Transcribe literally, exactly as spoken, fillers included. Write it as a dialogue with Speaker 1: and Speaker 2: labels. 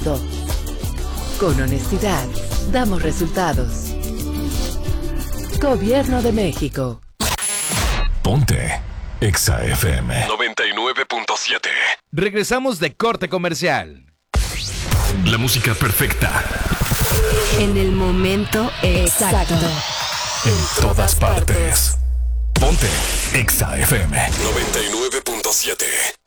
Speaker 1: punto. Con honestidad, damos resultados. Gobierno de México.
Speaker 2: Ponte Exa F M noventa y nueve punto siete.
Speaker 3: Regresamos de corte comercial.
Speaker 2: La música perfecta.
Speaker 4: En el momento exacto.
Speaker 2: En todas partes. Ponte Exa F M noventa y nueve punto siete.